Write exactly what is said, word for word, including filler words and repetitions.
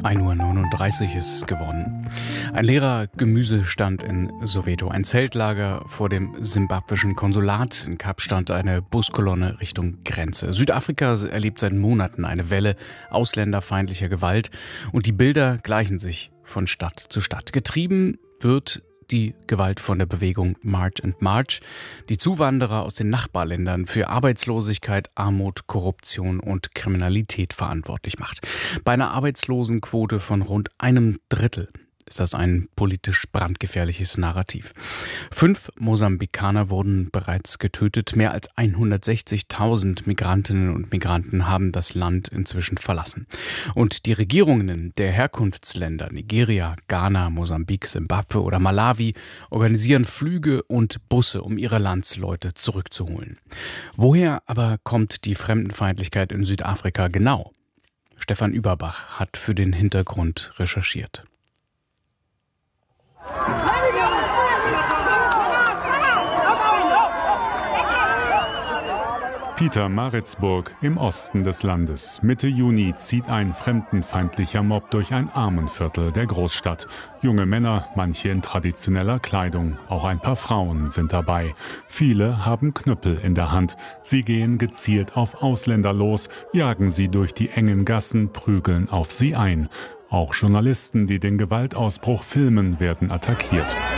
ein Uhr neununddreißig ist es geworden. Ein leerer Gemüsestand in Soweto, ein Zeltlager vor dem simbabwischen Konsulat in Kapstadt, eine Buskolonne Richtung Grenze. Südafrika erlebt seit Monaten eine Welle ausländerfeindlicher Gewalt und die Bilder gleichen sich von Stadt zu Stadt. Getrieben wird die Gewalt von der Bewegung March and March, die Zuwanderer aus den Nachbarländern für Arbeitslosigkeit, Armut, Korruption und Kriminalität verantwortlich macht. Bei einer Arbeitslosenquote von rund einem Drittel ist das ein politisch brandgefährliches Narrativ. Fünf Mosambikaner wurden bereits getötet. Mehr als hundertsechzigtausend Migrantinnen und Migranten haben das Land inzwischen verlassen. Und die Regierungen der Herkunftsländer Nigeria, Ghana, Mosambik, Simbabwe oder Malawi organisieren Flüge und Busse, um ihre Landsleute zurückzuholen. Woher aber kommt die Fremdenfeindlichkeit in Südafrika genau? Stefan Überbach hat für den Hintergrund recherchiert. Pietermaritzburg im Osten des Landes. Mitte Juni zieht ein fremdenfeindlicher Mob durch ein Armenviertel der Großstadt. Junge Männer, manche in traditioneller Kleidung, auch ein paar Frauen sind dabei. Viele haben Knüppel in der Hand. Sie gehen gezielt auf Ausländer los, jagen sie durch die engen Gassen, prügeln auf sie ein. Auch Journalisten, die den Gewaltausbruch filmen, werden attackiert.